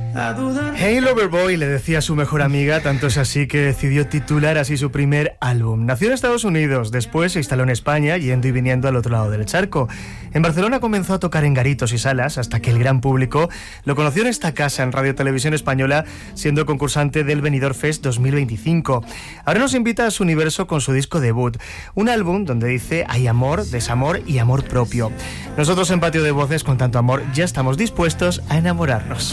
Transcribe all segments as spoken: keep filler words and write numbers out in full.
Hey Loverboy, le decía a su mejor amiga, tanto es así que decidió titular así su primer álbum. Nació en Estados Unidos, después se instaló en España, yendo y viniendo al otro lado del charco. En Barcelona comenzó a tocar en garitos y salas, hasta que el gran público lo conoció en esta casa, en Radio Televisión Española, siendo concursante del Benidorm Fest dos mil veinticinco. Ahora nos invita a su universo con su disco debut, un álbum donde dice hay amor, desamor y amor propio. Nosotros en Patio de Voces, con tanto amor, ya estamos dispuestos a enamorarnos.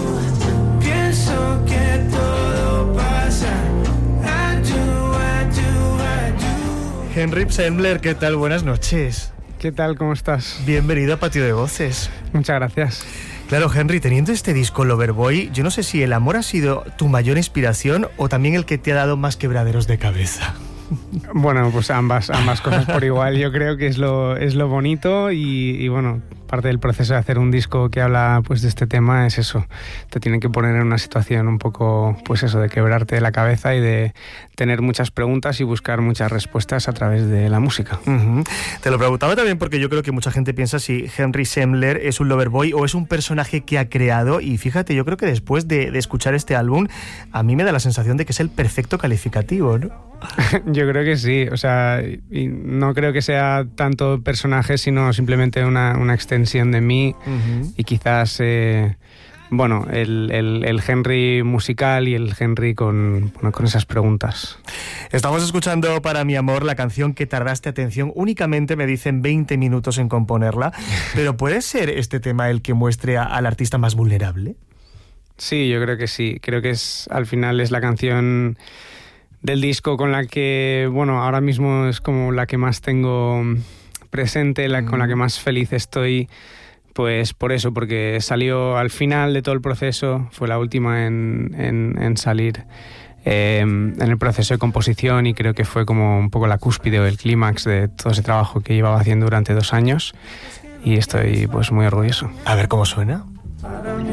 Que todo pasa. I do, I do, I do. Henry Sembler, ¿qué tal? Buenas noches. ¿Qué tal? ¿Cómo estás? Bienvenido a Patio de Voces. Muchas gracias. Claro, Henry, teniendo este disco Loverboy, yo no sé si el amor ha sido tu mayor inspiración o también el que te ha dado más quebraderos de cabeza. Bueno, pues ambas, ambas cosas por igual. Yo creo que es lo, es lo bonito y, y bueno, parte del proceso de hacer un disco que habla pues de este tema es eso. Te tienen que poner en una situación un poco, pues eso, de quebrarte la cabeza y de tener muchas preguntas y buscar muchas respuestas a través de la música. Uh-huh. Te lo preguntaba también porque yo creo que mucha gente piensa si Henry Sembler es un Loverboy o es un personaje que ha creado, y fíjate, yo creo que después de, de escuchar este álbum, a mí me da la sensación de que es el perfecto calificativo, ¿no? Yo creo que sí, o sea, y no creo que sea tanto personaje, sino simplemente una, una extensión de mí. Uh-huh. Y quizás, eh, bueno, el, el, el Henry musical y el Henry con, bueno, con esas preguntas. Estamos escuchando Para mi amor, la canción que tardaste, atención, únicamente me dicen veinte minutos en componerla, pero ¿puede ser este tema el que muestre a, al artista más vulnerable? Sí, yo creo que sí, creo que es al final es la canción del disco con la que, bueno, ahora mismo es como la que más tengo presente, la, con la que más feliz estoy, pues por eso, porque salió al final de todo el proceso, fue la última en, en, en salir eh, en el proceso de composición, y creo que fue como un poco la cúspide o el clímax de todo ese trabajo que llevaba haciendo durante dos años, y estoy pues muy orgulloso. A ver cómo suena.